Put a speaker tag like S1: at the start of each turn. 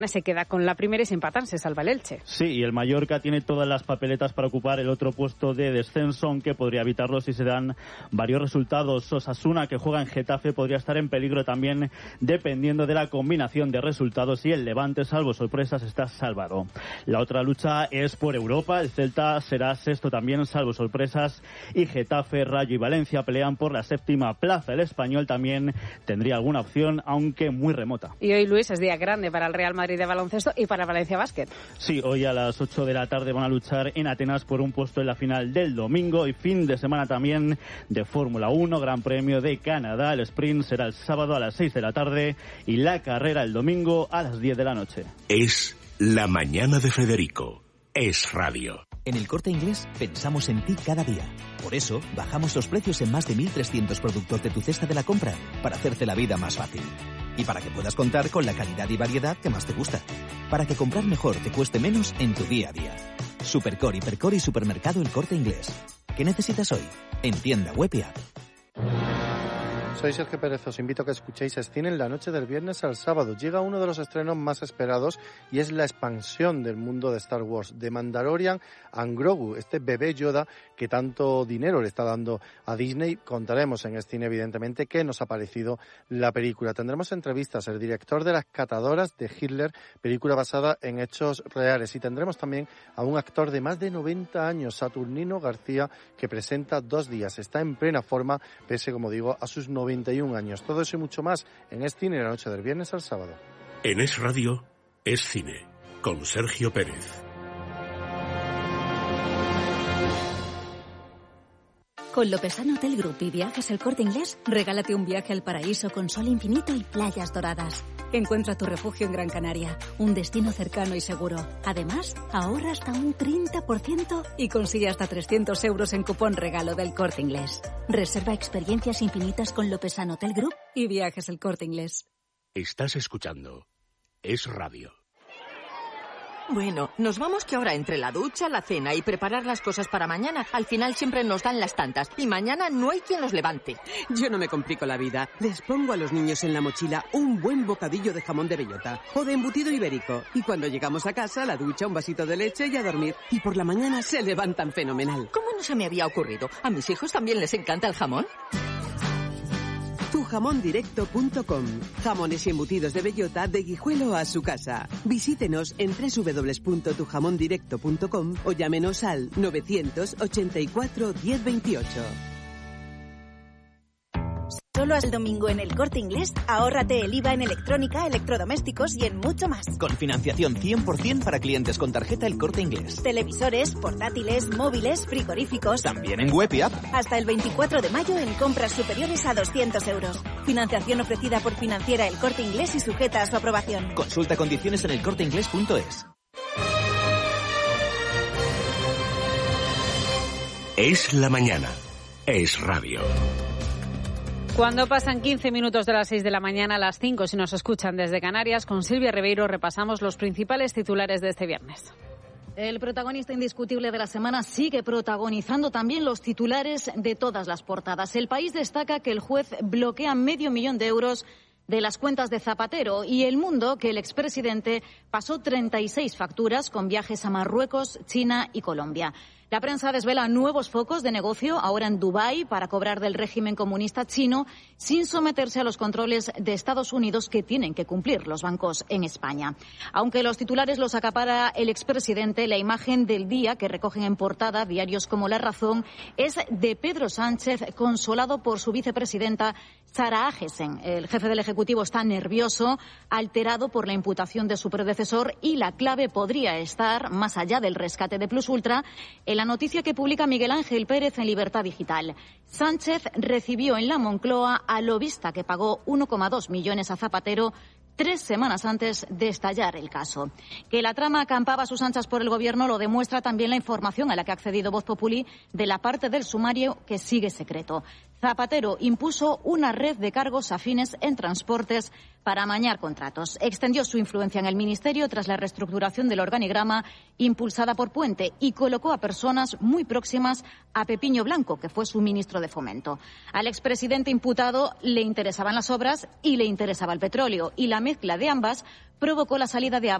S1: Se queda con la primera y se empatan, se salva el Elche.
S2: Sí, y el Mallorca tiene todas las papeletas para ocupar el otro puesto de descenso, aunque podría evitarlo si se dan varios resultados. Osasuna, que juega en Getafe, podría estar en peligro también dependiendo de la combinación de resultados, y el Levante, salvo sorpresas, está salvado. La otra lucha es por Europa. El Celta será sexto también, salvo sorpresas, y Getafe, Rayo y Valencia pelean por la séptima plaza. El Español también tendría alguna opción, aunque muy remota.
S1: Y hoy, Luis, es día grande para el Real Madrid de baloncesto y para Valencia Basket.
S2: Sí, hoy a las 8 de la tarde van a luchar en Atenas por un puesto en la final del domingo, y fin de semana también de Fórmula 1, Gran Premio de Canadá. El sprint será el sábado a las 6 de la tarde y la carrera el domingo a las 10 de la noche.
S3: Es la mañana de Federico. Es radio.
S4: En El Corte Inglés pensamos en ti cada día. Por eso bajamos los precios en más de 1.300 productos de tu cesta de la compra para hacerte la vida más fácil. Y para que puedas contar con la calidad y variedad que más te gusta. Para que comprar mejor te cueste menos en tu día a día. Supercore, Hipercore y Supermercado El Corte Inglés. ¿Qué necesitas hoy? En tienda web y app.
S5: Soy Sergio Pérez, os invito a que escuchéis Cine en la noche del viernes al sábado. Llega uno de los estrenos más esperados y es la expansión del mundo de Star Wars, de Mandalorian a Grogu, este bebé Yoda que tanto dinero le está dando a Disney. Contaremos en Cine, evidentemente, qué nos ha parecido la película. Tendremos entrevistas al director de Las Catadoras de Hitler, película basada en hechos reales, y tendremos también a un actor de más de 90 años, Saturnino García, que presenta 2 días. Está en plena forma, pese, como digo, a sus 91 años. Todo eso y mucho más en Cine la noche del viernes al sábado.
S3: En Es Radio, Es Cine, con Sergio Pérez.
S6: Con Lopesano Hotel Group y Viajes El Corte Inglés, regálate un viaje al paraíso con sol infinito y playas doradas. Encuentra tu refugio en Gran Canaria, un destino cercano y seguro. Además, ahorra hasta un 30% y consigue hasta 300 euros en cupón regalo del Corte Inglés. Reserva experiencias infinitas con Lopesano Hotel Group y Viajes El Corte Inglés.
S3: Estás escuchando Es Radio.
S7: Bueno, nos vamos que ahora entre la ducha, la cena y preparar las cosas para mañana, al final siempre nos dan las tantas y mañana no hay quien nos levante.
S8: Yo no me complico la vida. Les pongo a los niños en la mochila un buen bocadillo de jamón de bellota o de embutido ibérico. Y cuando llegamos a casa, la ducha, un vasito de leche y a dormir. Y por la mañana se levantan fenomenal.
S7: ¿Cómo no se me había ocurrido? ¿A mis hijos también les encanta el jamón?
S8: Tujamondirecto.com. Jamones y embutidos de bellota de Guijuelo a su casa. Visítenos en www.tujamondirecto.com o llámenos al 984 1028.
S9: Solo hasta el domingo en El Corte Inglés, ahórrate el IVA en electrónica, electrodomésticos y en mucho más.
S4: Con financiación 100% para clientes con tarjeta El Corte Inglés.
S9: Televisores, portátiles, móviles, frigoríficos.
S4: También en web y app.
S9: Hasta el 24 de mayo en compras superiores a 200 euros. Financiación ofrecida por Financiera El Corte Inglés y sujeta a su aprobación.
S4: Consulta condiciones en elcorteinglés.es.
S3: Es la mañana. Es radio.
S1: Cuando pasan 15 minutos de las 6 de la mañana a las 5, si nos escuchan desde Canarias, con Silvia Ribeiro repasamos los principales titulares de este viernes.
S10: El protagonista indiscutible de la semana sigue protagonizando también los titulares de todas las portadas. El País destaca que el juez bloquea 500.000 euros de las cuentas de Zapatero, y El Mundo que el expresidente pasó 36 facturas con viajes a Marruecos, China y Colombia. La prensa desvela nuevos focos de negocio ahora en Dubái para cobrar del régimen comunista chino sin someterse a los controles de Estados Unidos que tienen que cumplir los bancos en España. Aunque los titulares los acapara el expresidente, la imagen del día que recogen en portada diarios como La Razón es de Pedro Sánchez consolado por su vicepresidenta Sara Agesen. El jefe del Ejecutivo está nervioso, alterado por la imputación de su predecesor, y la clave podría estar, más allá del rescate de Plus Ultra, en la noticia que publica Miguel Ángel Pérez en Libertad Digital. Sánchez recibió en la Moncloa al lobista que pagó 1,2 millones a Zapatero 3 semanas antes de estallar el caso. Que la trama acampaba a sus anchas por el Gobierno lo demuestra también la información a la que ha accedido Voz Populi de la parte del sumario que sigue secreto. Zapatero impuso una red de cargos afines en transportes para amañar contratos. Extendió su influencia en el Ministerio tras la reestructuración del organigrama impulsada por Puente y colocó a personas muy próximas a Pepiño Blanco, que fue su ministro de Fomento. Al expresidente imputado le interesaban las obras y le interesaba el petróleo, y la mezcla de ambas provocó la salida de